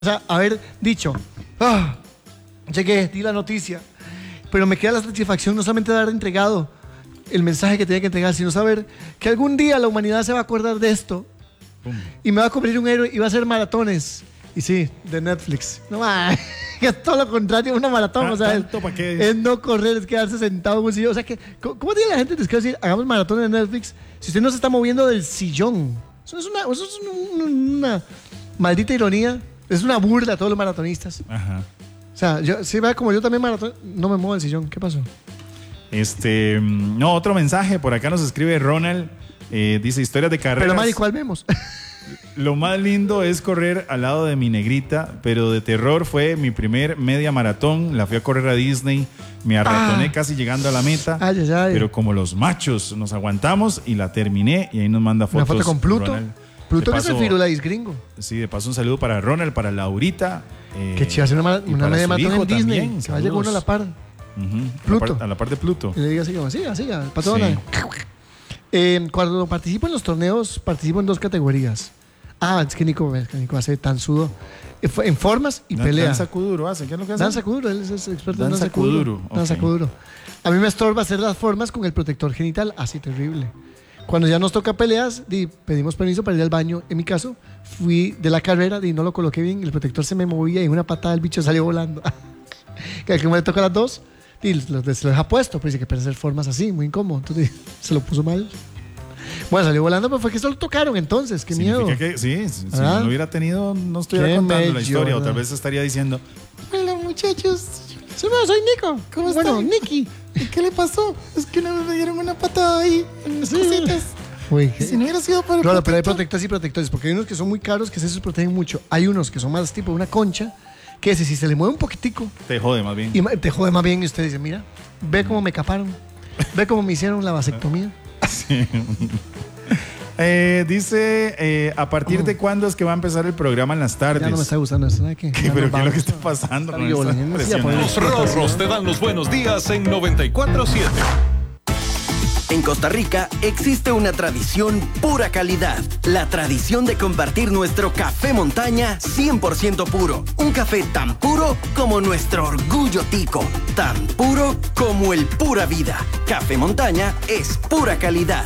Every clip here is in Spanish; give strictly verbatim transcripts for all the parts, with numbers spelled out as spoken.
O sea, haber dicho, ah, llegué, di la noticia, pero me queda la satisfacción no solamente de haber entregado el mensaje que tenía que entregar, sino saber que algún día la humanidad se va a acordar de esto Pum. y me va a convertir en un héroe y va a hacer maratones. Y sí, de Netflix. No más, que es todo lo contrario, una maratón. O sea, es, es no correr, es quedarse sentado en un sillón. O sea, que, ¿cómo tiene la gente que decir, hagamos maratones de Netflix si usted no se está moviendo del sillón? Eso es una, eso es una, una maldita ironía. Es una burla a todos los maratonistas. Ajá. O sea, yo, si va como yo también maratón, no me muevo del sillón. ¿Qué pasó? Este, no, otro mensaje. Por acá nos escribe Ronald. Eh, dice, historias de carreras. Pero, Mari, ¿cuál vemos? Lo más lindo es correr al lado de mi negrita, pero de terror fue mi primer media maratón. La fui a correr a Disney. Me arratoné ah. casi llegando a la meta. Ay, ay, ay. Pero como los machos nos aguantamos y la terminé. Y ahí nos manda fotos. Una foto con Pluto. Ronald. Pluto, que es el Firulais gringo. Sí, de paso un saludo para Ronald, para Laurita. Eh, que chiva hacer una, una media maratón en Disney. También, que vaya con uno a la par. Uh-huh. Pluto. A la par, a la par de Pluto. Y le diga así como, siga, siga, patona. Sí. Eh, cuando participo en los torneos, participo en dos categorías. Ah, es que Nico, es que Nico hace tan sudo. En formas y no, pelea. Danza Kuduro hace, ¿qué es lo que hace? Danza Kuduro, él es experto danza en danza Kuduro. Okay. Danza Kuduro. A mí me estorba hacer las formas con el protector genital, así terrible. Cuando ya nos toca peleas, di, pedimos permiso para ir al baño. En mi caso, fui de la carrera y no lo coloqué bien. El protector se me movía y una patada el bicho salió volando. Que al que me le toca las dos, y se lo deja puesto, pero dice que para hacer formas así, muy incómodo. Entonces se lo puso mal. Bueno, salió volando, pero fue que solo tocaron entonces. Qué miedo. Que, sí, si ¿Ah? no lo hubiera tenido, no estuviera Qué contando mello, la historia. ¿verdad? O tal vez estaría diciendo: hola, muchachos. Sí, bueno, soy Nico. ¿Cómo están? Bueno, Nicky. ¿Qué le pasó? Es que no me dieron una patada ahí en las sí. cositas. Uy, si no hubiera sido por el Claro, pero hay protectores y protectores, porque hay unos que son muy caros, que se protegen mucho. Hay unos que son más tipo una concha, que ese, si se le mueve un poquitico, te jode más bien. Y te jode más bien y usted dice, mira, ve cómo me caparon, ve cómo me hicieron la vasectomía. Sí. Eh, dice, eh, ¿a partir oh. de cuándo es que va a empezar el programa en las tardes? Ya no me está gustando eso, ¿sabes qué? ¿Qué ¿Pero qué es lo que está pasando? Con los Rorros te dan los buenos días en noventa y cuatro siete. En Costa Rica existe una tradición pura calidad. La tradición de compartir nuestro café montaña cien por ciento puro. Un café tan puro como nuestro orgullo tico. Tan puro como el pura vida. Café montaña es pura calidad.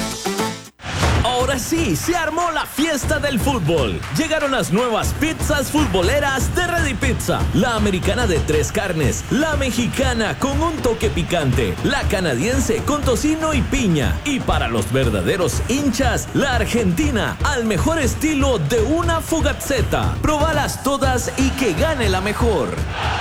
Ahora sí, se armó la fiesta del fútbol. Llegaron las nuevas pizzas futboleras de Ready Pizza. La americana de tres carnes, la mexicana con un toque picante, la canadiense con tocino y piña. Y para los verdaderos hinchas, la argentina al mejor estilo de una fogazzeta. Probalas todas y que gane la mejor.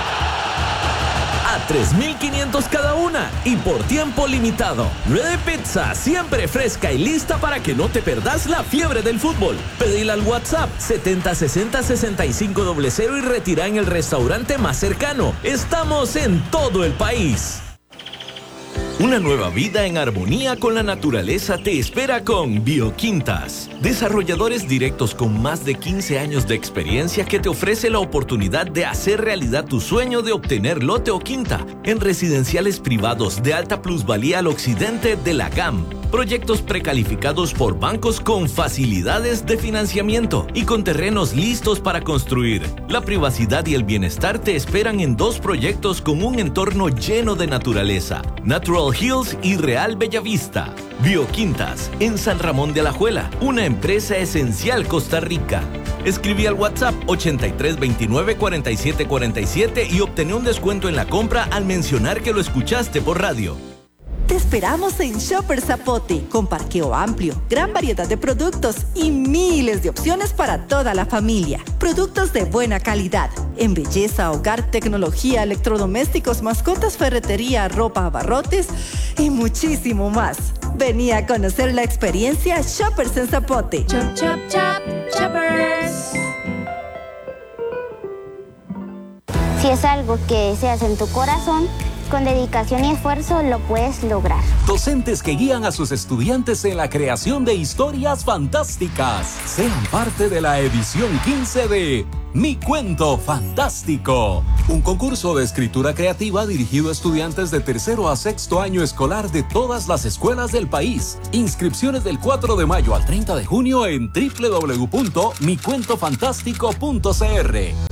A tres mil quinientos cada una y por tiempo limitado. Ready Pizza, siempre fresca y lista para que no te perdas la fiebre del fútbol. Pedila al WhatsApp setenta sesenta sesenta y cinco cero cero y retira en el restaurante más cercano. Estamos en todo el país. Una nueva vida en armonía con la naturaleza te espera con Bioquintas. Desarrolladores directos con más de quince años de experiencia que te ofrece la oportunidad de hacer realidad tu sueño de obtener lote o quinta en residenciales privados de alta plusvalía al occidente de la G A M. Proyectos precalificados por bancos con facilidades de financiamiento y con terrenos listos para construir. La privacidad y el bienestar te esperan en dos proyectos con un entorno lleno de naturaleza. Natural Hills y Real Bellavista. Bioquintas, en San Ramón de Alajuela, una empresa esencial Costa Rica. Escribí al WhatsApp ochenta y tres veintinueve cuarenta y siete cuarenta y siete y obtené un descuento en la compra al mencionar que lo escuchaste por radio. Te esperamos en Shopper Zapote, con parqueo amplio, gran variedad de productos y miles de opciones para toda la familia. Productos de buena calidad, en belleza, hogar, tecnología, electrodomésticos, mascotas, ferretería, ropa, abarrotes y muchísimo más. Vení a conocer la experiencia Shoppers en Zapote. Chop, chop, chop, Shoppers. Si es algo que deseas en tu corazón, con dedicación y esfuerzo lo puedes lograr. Docentes que guían a sus estudiantes en la creación de historias fantásticas. Sean parte de la edición quince de Mi Cuento Fantástico. Un concurso de escritura creativa dirigido a estudiantes de tercero a sexto año escolar de todas las escuelas del país. Inscripciones del cuatro de mayo al treinta de junio en doble u doble u doble u punto mi cuento fantástico punto c r.